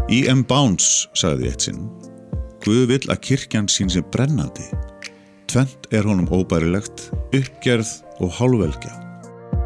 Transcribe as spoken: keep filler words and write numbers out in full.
E M Bounds sagði eitt sinn: Guð vill að kirkjan sín sé brennandi. Tvennt er honum óbærilegt, uppgerð og hálfvelgja.